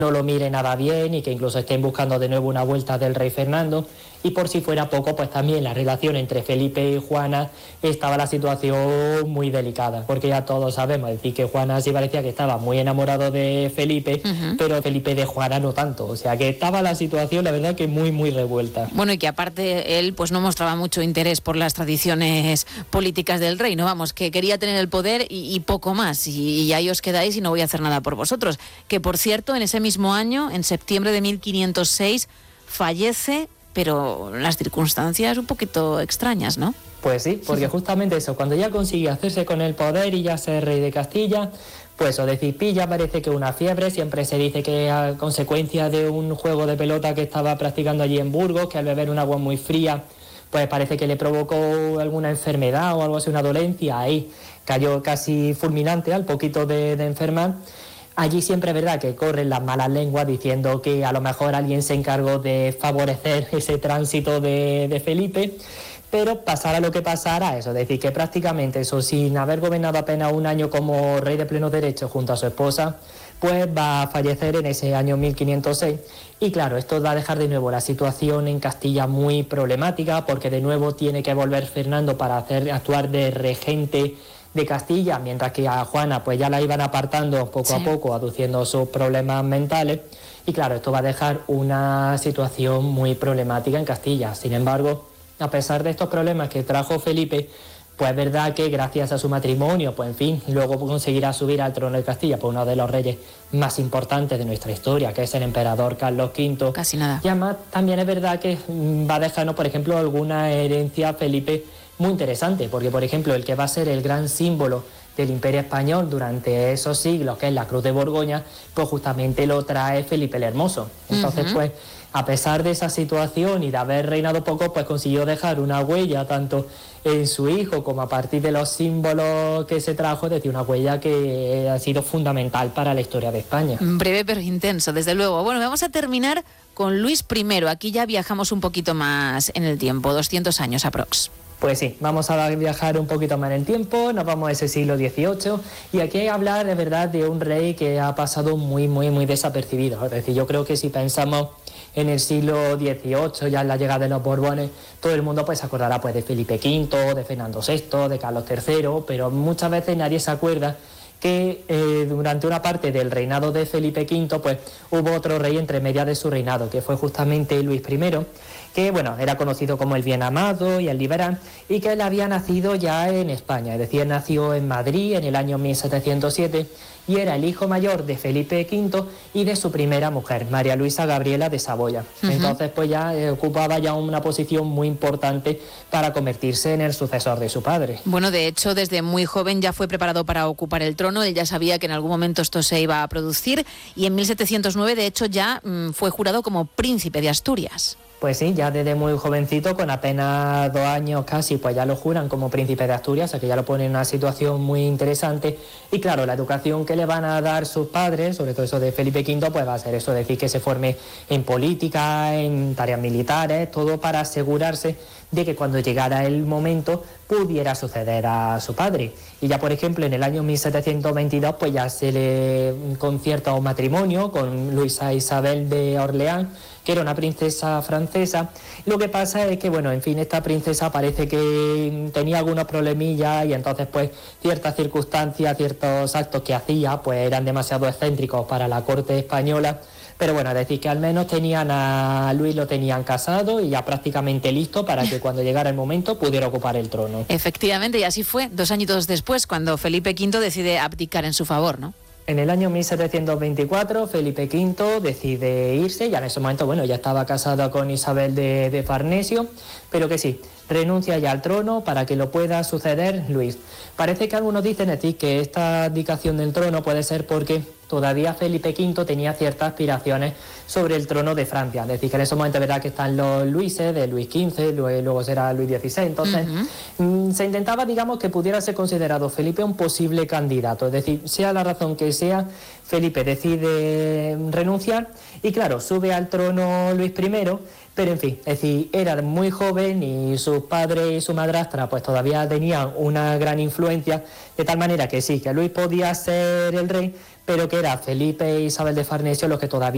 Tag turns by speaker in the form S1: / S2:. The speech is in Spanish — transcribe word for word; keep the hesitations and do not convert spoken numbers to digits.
S1: no lo mire nada bien y que incluso estén buscando de nuevo una vuelta del rey Fernando. Y por si fuera poco, pues también la relación entre Felipe y Juana estaba la situación muy delicada, porque ya todos sabemos, es decir, que Juana sí parecía que estaba muy enamorado de Felipe, uh-huh. pero Felipe de Juana no tanto, o sea que estaba la situación, la verdad, que muy, muy revuelta.
S2: Bueno, y que aparte él pues no mostraba mucho interés por las tradiciones políticas del reino, vamos, que quería tener el poder y, y poco más, y, y ahí os quedáis y no voy a hacer nada por vosotros. Que por cierto, en ese mismo año, en septiembre de mil quinientos seis, fallece, pero las circunstancias un poquito extrañas, ¿no?
S1: Pues sí, porque justamente eso, cuando ya consigue hacerse con el poder y ya ser rey de Castilla, pues o decir, pilla, parece que una fiebre, siempre se dice que a consecuencia de un juego de pelota que estaba practicando allí en Burgos, que al beber un agua muy fría, pues parece que le provocó alguna enfermedad o algo así, una dolencia, ahí cayó casi fulminante al poquito de, de enfermar. Allí siempre es verdad que corren las malas lenguas diciendo que a lo mejor alguien se encargó de favorecer ese tránsito de, de Felipe, pero pasara lo que pasara, eso, es decir, que prácticamente eso, sin haber gobernado apenas un año como rey de pleno derecho junto a su esposa, pues va a fallecer en ese año mil quinientos seis. Y claro, esto va a dejar de nuevo la situación en Castilla muy problemática, porque de nuevo tiene que volver Fernando para hacer actuar de regente de Castilla, mientras que a Juana pues ya la iban apartando poco sí. a poco, aduciendo sus problemas mentales. Y claro, esto va a dejar una situación muy problemática en Castilla. Sin embargo, a pesar de estos problemas que trajo Felipe, pues es verdad que gracias a su matrimonio, pues en fin, luego conseguirá subir al trono de Castilla por uno de los reyes más importantes de nuestra historia, que es el emperador Carlos quinto.
S2: Casi nada.
S1: Y además también es verdad que va a dejarnos, por ejemplo, alguna herencia Felipe muy interesante, porque por ejemplo el que va a ser el gran símbolo del Imperio Español durante esos siglos, que es la Cruz de Borgoña, pues justamente lo trae Felipe el Hermoso. Entonces uh-huh. pues a pesar de esa situación y de haber reinado poco, pues consiguió dejar una huella tanto en su hijo como a partir de los símbolos que se trajo, es decir, una huella que ha sido fundamental para la historia de España.
S2: Breve pero intenso, desde luego. Bueno, vamos a terminar con Luis primero. Aquí ya viajamos un poquito más en el tiempo, doscientos años aprox.
S1: Pues sí, vamos a viajar un poquito más en el tiempo, nos vamos a ese siglo dieciocho y aquí hay que hablar de verdad de un rey que ha pasado muy, muy, muy desapercibido. Es decir, yo creo que si pensamos en el siglo dieciocho, ya en la llegada de los Borbones, todo el mundo pues se acordará pues de Felipe quinto, de Fernando sexto, de Carlos tercero, pero muchas veces nadie se acuerda que eh, durante una parte del reinado de Felipe quinto pues hubo otro rey entre medias de su reinado, que fue justamente Luis primero, que bueno, era conocido como el bien amado y el liberal, y que él había nacido ya en España, es decir, nació en Madrid en el año mil setecientos siete y era el hijo mayor de Felipe quinto y de su primera mujer, María Luisa Gabriela de Saboya. Uh-huh. Entonces pues ya eh, ocupaba ya una posición muy importante para convertirse en el sucesor de su padre.
S2: Bueno, de hecho, desde muy joven ya fue preparado para ocupar el trono, él ya sabía que en algún momento esto se iba a producir y en mil setecientos nueve de hecho ya mmm, fue jurado como príncipe de Asturias.
S1: Pues sí, ya desde muy jovencito, con apenas dos años casi, pues ya lo juran como príncipe de Asturias, o sea que ya lo ponen en una situación muy interesante. Y claro, la educación que le van a dar sus padres, sobre todo eso de Felipe quinto, pues va a ser eso, decir que se forme en política, en tareas militares, todo para asegurarse de que cuando llegara el momento pudiera suceder a su padre. Y ya, por ejemplo, en el año mil setecientos veintidós, pues ya se le concierta un matrimonio con Luisa Isabel de Orleans, que era una princesa francesa. Lo que pasa es que, bueno, en fin, esta princesa parece que tenía algunos problemillas y entonces, pues, ciertas circunstancias, ciertos actos que hacía, pues, eran demasiado excéntricos para la corte española. Pero bueno, es decir, que al menos tenían a Luis, lo tenían casado y ya prácticamente listo para que cuando llegara el momento pudiera ocupar el trono.
S2: Efectivamente, y así fue dos añitos después, cuando Felipe quinto decide abdicar en su favor, ¿no?
S1: En el año mil setecientos veinticuatro, Felipe quinto decide irse, ya en ese momento, bueno, ya estaba casado con Isabel de, de Farnesio, pero que sí, renuncia ya al trono para que lo pueda suceder Luis. Parece que algunos dicen, es decir, que esta abdicación del trono puede ser porque todavía Felipe quinto tenía ciertas aspiraciones sobre el trono de Francia. Es decir, que en ese momento es verdad que están los Luises, de Luis quince, luego será Luis dieciséis. Entonces, uh-huh. se intentaba, digamos, que pudiera ser considerado Felipe un posible candidato. Es decir, sea la razón que sea, Felipe decide renunciar y, claro, sube al trono Luis primero. Pero en fin, es decir, era muy joven y sus padres y su madrastra pues todavía tenían una gran influencia, de tal manera que sí, que Luis podía ser el rey, pero que era Felipe e Isabel de Farnesio los que todavía